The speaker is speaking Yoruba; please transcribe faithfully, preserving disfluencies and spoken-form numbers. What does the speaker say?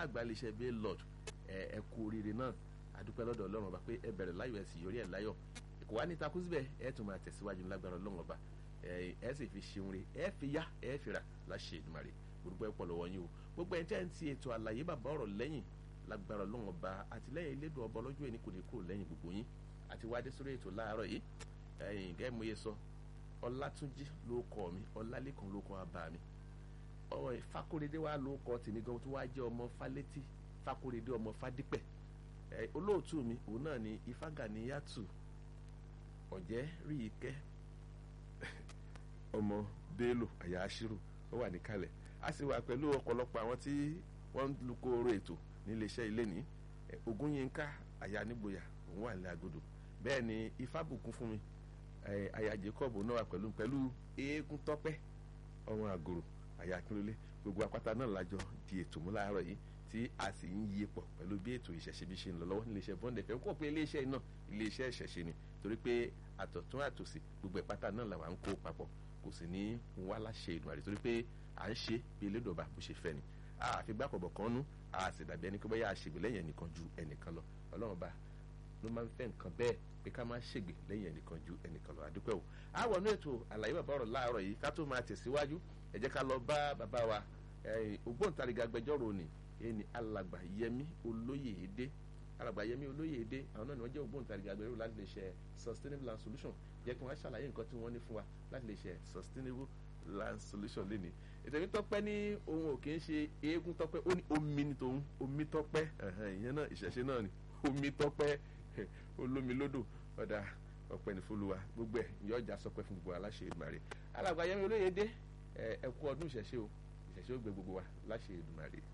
àgbà iléeṣẹ́ bẹ́ẹ̀ lord ẹ kú oríire náà àdúpẹ́ lọ́dọ̀ ọlọ́run ọba pé ẹ bẹ̀rẹ̀ láyọ̀ ẹ sì yọrí ẹ̀ láyọ̀ kò wá ní takú síbẹ̀ ẹ tún máa tẹ̀síwájú lágbára ọlọ́run ọba ẹ sì fi ṣeun re ẹ fi yá ẹ fi rà láṣẹ Èdùmàrè gbogbo ẹ pọ̀ lọ́wọ́ yín o gbogbo ẹ̀ tẹ́ ń ti ètò àlàyé bàbá ọ̀rọ̀ lẹ́yìn lágbára ọlọ́run ọba àtìlẹ́yìn elédùn ọba ọlọ́jọ́ ẹni kò ní kúrò lẹ́yìn gbogbo yín àti wádé sórí ètò láàárọ̀ yìí ẹ̀yìn gẹ́gẹ́ mo yẹ sọ ọlátúnjí ló kọ mi ọlálẹ́kan ló kọ abá mi ọmọ Fákóredé wa ló kọ tèmi gan tó wá jẹ́ ọmọ Fálétí Fákóredé ọmọ Fádípẹ̀ ẹ olóòtú mi òun náà ni Ifágàníyàtù ọ̀jẹ́ rí ikẹ́ ọmọ Bello àyàṣírò ó wà níkàlẹ̀ a sì wà pẹ̀lú ọ̀pọ̀lọpọ̀ àwọn tí wọ́n ń lu kóró ètò níléeṣẹ́ ilé ní Ògúnyínká àyànígboyà òun wà ní agodo bẹ́ẹ̀ ni Ifábùkún fún mi àyà Jacob náà wà pẹ̀lú pẹ̀lú eégún tọ́pẹ́ ọmọ àgòrò àyà Akínlólé gbogbo apáta náà lájọ di ètò mú láàárọ̀ yìí tí a sì ń yí pọ̀ pẹ̀lú bí ètò ìṣẹ̀ṣe bí ṣe ń lọ lọ́wọ́ níléeṣẹ́ Bond F M kó pé iléeṣẹ́ náà iléeṣẹ́ ìṣẹ̀ṣe ni torí pé àtọ̀tún àtòsí gbogbo ìpátá náà làwọn ń kó papọ̀ kò sì ní wá láṣẹ Èdùmàrè torí pé à ń ṣe bí elédọ̀ba bó ṣe fẹ́ ni àfi gbàpọ̀bọ̀ kan nú a sì dàbí ẹni pé bóyá a ṣègbè lẹ́yìn ẹnìkan ju ẹnìkan lọ Ọlọ́run bá ló máa ń fẹ́ nǹkan bẹ́ẹ̀ pé ká má ṣègbè lẹ́yìn ẹnìkan ju ẹnìkan lọ àdúpẹ́ o àwọn inú ètò àlàyé bàbá ọ̀rọ̀ láàárọ̀ yìí ká tó máa tẹ̀síwájú ẹ jẹ́ ká lọ bá bàbá wa ògbóǹtarìgì agbẹjọ́rò ni ẹni alàgbà Yẹmí Olóyèdé alàgbà Yẹmí Olóyèdé àwọn náà ni wọ́n jẹ́ ògbóǹtarìgì agbẹjọ́rò láti lè ṣe sustainable land solution jẹ́ kí wọ́n ṣàlàyé nǹkan tí wọ́n ní fún wa láti lè ṣe sustainable land solution lé ní ètò ìbí tọ́pẹ́ ní ohun ò kì í ṣe eégún tọ́pẹ́ ó ní omi ní tòun omi tọ́pẹ́ ìyẹn náà ìṣẹ̀ṣe náà ni omi tọ́pẹ́ olómi lódò ọ̀dà ọ̀pẹ́ ní fúlùwà gbogbo ẹ̀ yọ ọjà sọpẹ́ fún gbogbo aláṣẹ Èdùmàrè alàgbà Yẹmí Olóyèdé ẹ kú ọdún ìṣẹ̀ṣe o ìṣẹ̀ṣe ó gbé gbogbo wa láṣẹ Èdùmàrè.